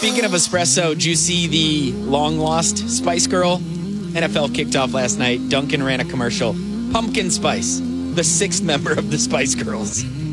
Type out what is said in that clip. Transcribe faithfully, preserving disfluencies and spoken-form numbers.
speaking of espresso, did you see the long-lost Spice Girl? N F L kicked off last night. Dunkin' ran a commercial. Pumpkin Spice, the sixth member of the Spice Girls.